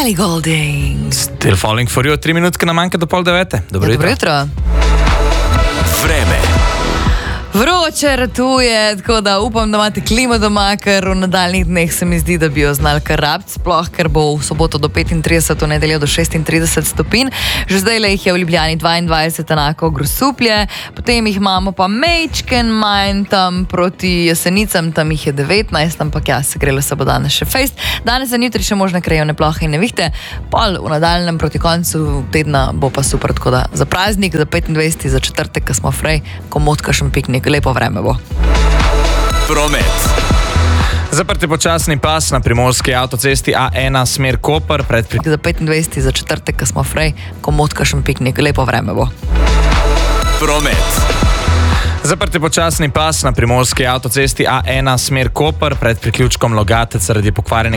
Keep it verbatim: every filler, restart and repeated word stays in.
Ellie Goulding. Still falling for you, tri minutke nam manjka do pol devete. Dobro Ja, jutro. dobro jutro. Vreme. Vroče ratuje, tako da upam, da imate klimo doma, ker v nadaljnih dneh se mi zdi, da bi jo znali kar rabiti, sploh ker bo v soboto do petintrideset, v nedeljo do šestintrideset stopinj. Že zdaj le jih je v Ljubljani dvaindvajset, enako Grosuplje, potem jih imamo pa mejčken manj tam proti Jesenicam, tam jih je devetnajst, ampak ja, segrelo se bo danes še fejst. Danes in jutri še možne krajevne plohe in nevihte, pol v nadaljnem proti koncu tedna bo pa super, tako da za praznik, za petindvajseti, za četrtek, ko smo frej, komot kakšen piknik. Lepo vreme bo. Promet. Zaprti počasni pas na primorski avtocesti A ena smer Koper pred pri... Za petindvajseti, za četrtek, ko smo frej, komot kakšen piknik. Lepo vreme bo. Promet. Zaprti počasni pas na primorski avtocesti A ena smer Koper pred priključkom Logatec zaradi pokvarjene